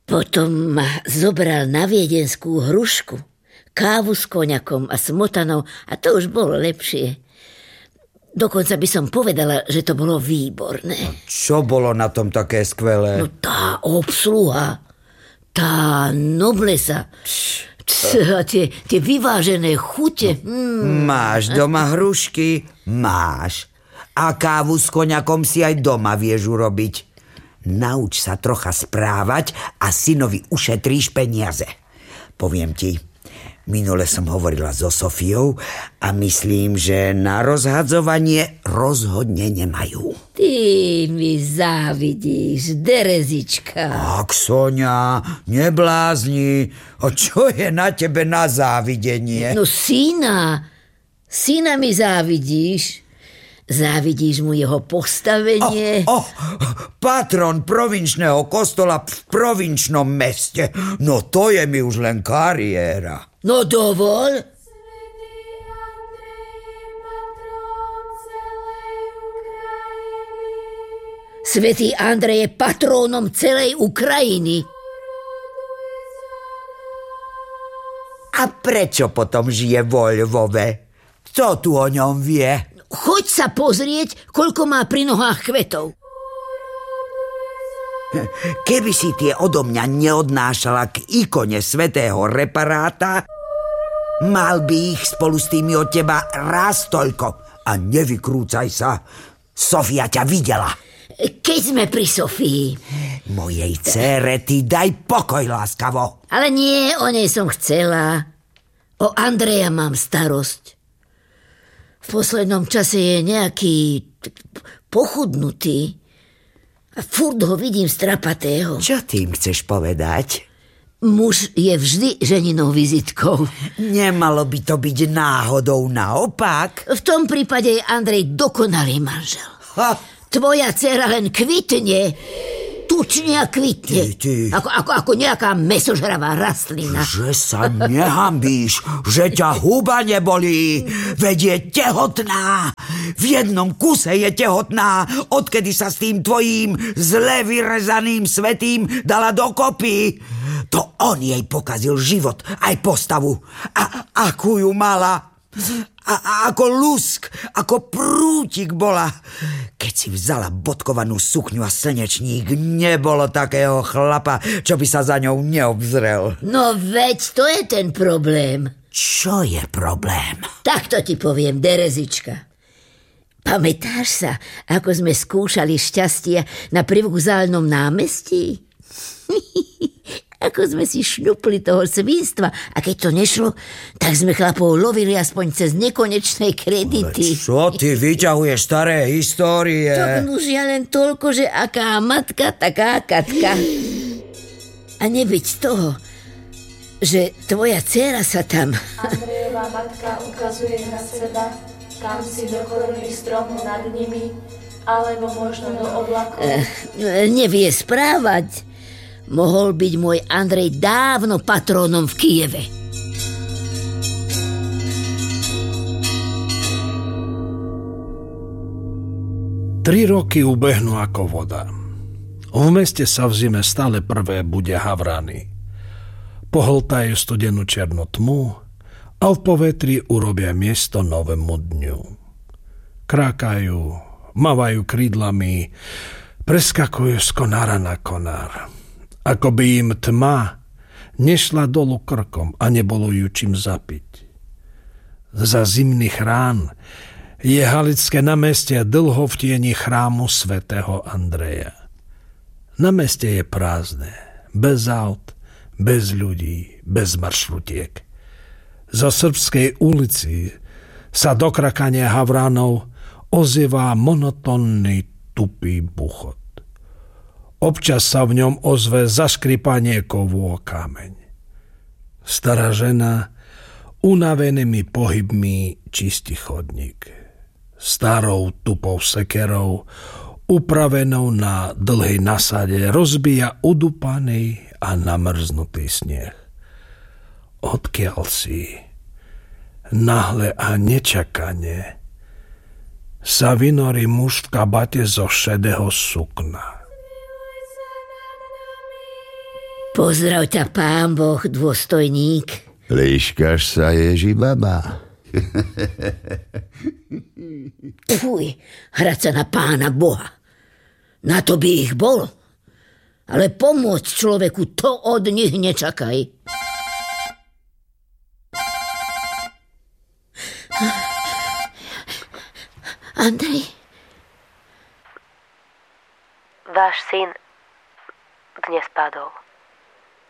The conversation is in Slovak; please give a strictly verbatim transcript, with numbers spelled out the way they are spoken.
Potom ma zobral na viedenskú hrušku, kávu s koňakom a smotanou a to už bolo lepšie. Dokonca by som povedala, že to bolo výborné. A čo bolo na tom také skvelé? No tá obsluha, tá noblesa, tie, tie vyvážené chute. Mm. Máš doma hrušky? Máš. A kávu s koňakom si aj doma vieš urobiť. Nauč sa trocha správať a synovi ušetríš peniaze. Poviem ti, minule som hovorila so Sofiou a myslím, že na rozhadzovanie rozhodne nemajú. Ty mi závidíš, Derezička. Ak, Soňa, neblázni. A čo je na tebe na závidenie? No syna, syna mi závidíš. Závidíš mu jeho postavenie? Oh, oh, patron provinčného kostola v provinčnom meste. No to je mi už len kariéra. No dovol. Svätý Andrej je patrónom celej Ukrajiny. A prečo potom žije vo Lvove? Kto tu o ňom vie? Choď sa pozrieť, koľko má pri nohách kvetov. Keby si tie odo mňa neodnášala k ikone svätého Reparáta, mal by ich spolu s tými od teba raz toľko. A nevykrúcaj sa, Sofia ťa videla. Keď sme pri Sofii. Mojej dcére ty daj pokoj, láskavo. Ale nie, o nej som chcela. O Andreja mám starosť. V poslednom čase je nejaký pochudnutý a furt ho vidím strapatého. Čo tým chceš povedať? Muž je vždy ženinou vizitkou. Nemalo by to byť náhodou naopak? V tom prípade je Andrej dokonalý manžel. Ha. Tvoja dcera len kvitne, tučne a kvitne. Ty, ty. Ako, ako, ako nejaká mesožravá rastlina. Že sa nehambíš, že ťa huba nebolí, veď je tehotná. V jednom kuse je tehotná, odkedy sa s tým tvojím zle vyrezaným svätým dala dokopy. To on jej pokazil život, aj postavu. A akú ju mala? A, a ako lusk, ako prútik bola. Keď si vzala bodkovanú sukňu a slnečník, nebolo takého chlapa, čo by sa za ňou neobzrel. No veď to je ten problém. Čo je problém? Takto ti poviem, Derezička. Pamätáš sa, ako sme skúšali šťastie na privokzálnom námestí? Ako sme si šňupli toho svinstva a keď to nešlo, tak sme chlapov lovili aspoň cez nekonečné kredity. Ale čo ty vyťahuješ staré histórie? Tak už ja len toľko, že aká matka, taká Katka. A nebyť toho, že tvoja dcéra sa tam... Andrejová matka ukazuje na seba, kam si do korony stromu nad nimi, alebo možno do oblakov. E, nevie správať. Mohol byť môj Andrej dávno patrónom v Kyjeve. Tri roky ubehnú ako voda. V meste sa v zime stále prvé bude havrany. Pohltajú studenú černú tmu a v povetri urobia miesto novému dňu. Krákajú, mavajú krídlami, preskakujú z konára na konár. Ako by im tma nešla dolu krkom a nebolo ju čím zapiť. Za zimných rán je Halické námestie dlho v tieni chrámu svätého Andreja. Námestie je prázdne, bez aut, bez ľudí, bez maršrutiek. Zo Srbskej ulici sa do krakania havránov ozýva monotónny tupý buchot. Občas sa v ňom ozve zaškripanie kovu o kameň. Stará žena unavenými pohybmi čistí chodník. Starou tupou sekerou, upravenou na dlhej nasade, rozbíja udupaný a namrznutý sneh. Odkiaľ si, nahle a nečakane, sa vynorí muž v kabate zo šedého sukna. Pozdrav ťa, pán Boh, dôstojník. Líškaš sa, Ježi baba. Fuj, hrať sa na pána Boha. Na to by ich bolo. Ale pomôcť človeku, to od nich nečakaj. Andrej? Váš syn dnes padol.